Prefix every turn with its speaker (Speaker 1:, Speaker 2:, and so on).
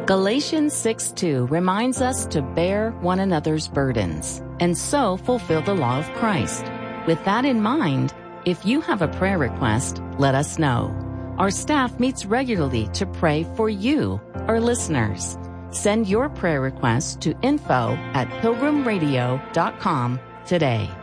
Speaker 1: Galatians 6:2 reminds us to bear one another's burdens and so fulfill the law of Christ. With that in mind, if you have a prayer request, let us know. Our staff meets regularly to pray for you, our listeners. Send your prayer request to info@pilgrimradio.com today.